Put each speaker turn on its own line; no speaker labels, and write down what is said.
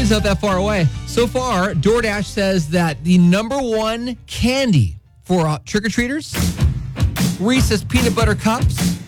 Halloween's not that far away. So far, DoorDash says that the number one candy for trick-or-treaters, Reese's Peanut Butter Cups,